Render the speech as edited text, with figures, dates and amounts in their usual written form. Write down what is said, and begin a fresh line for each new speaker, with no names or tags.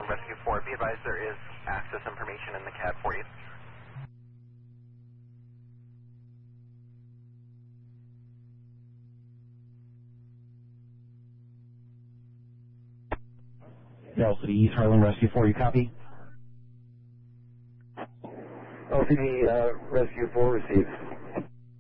Rescue 4, be advised there is access information in the CAD for you.
City East Harlem Rescue 4, you copy?
LCD Rescue 4 received.